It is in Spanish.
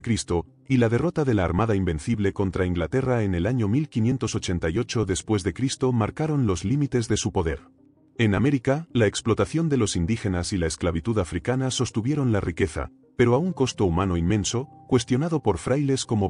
Cristo, y la derrota de la Armada Invencible contra Inglaterra en el año 1588 después de Cristo marcaron los límites de su poder. En América, la explotación de los indígenas y la esclavitud africana sostuvieron la riqueza, pero a un costo humano inmenso, cuestionado por frailes como